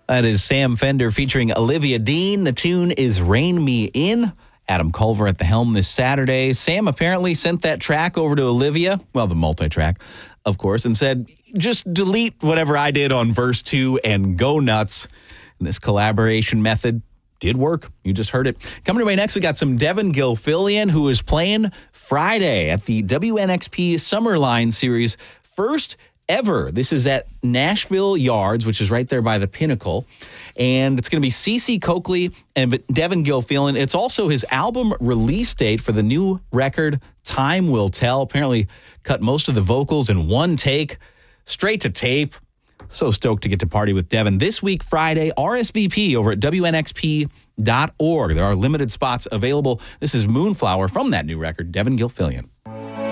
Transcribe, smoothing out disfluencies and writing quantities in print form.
That is Sam Fender featuring Olivia Dean. The tune is Rein Me In. Adam Culver at the helm this Saturday. Sam apparently sent that track over to Olivia, well, the multi-track, of course, and said, just delete whatever I did on verse 2 and go nuts. And this collaboration method did work. You just heard it. Coming away next, we got some Devin Gilfillian, who is playing Friday at the WNXP Summerline Series first ever. This is at Nashville Yards, which is right there by the Pinnacle. And it's going to be CeCe Coakley and Devin Gilfillian. It's also his album release date for the new record, Time Will Tell. Apparently cut most of the vocals in one take, straight to tape. So stoked to get to party with Devin. This week, Friday, RSVP over at WNXP.org. There are limited spots available. This is Moonflower from that new record, Devin Gilfillian.